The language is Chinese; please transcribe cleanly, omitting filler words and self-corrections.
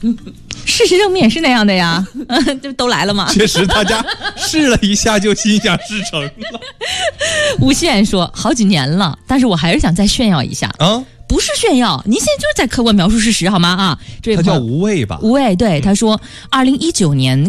事实证明也是那样的呀，这都来了嘛。 确实，大家试了一下就心想事成了。 无限说好几年了，但是我还是想再炫耀一下啊。不是炫耀，您现在就是在客观描述事实好吗？啊，这位他叫无畏吧？ 无畏，对，他说2019年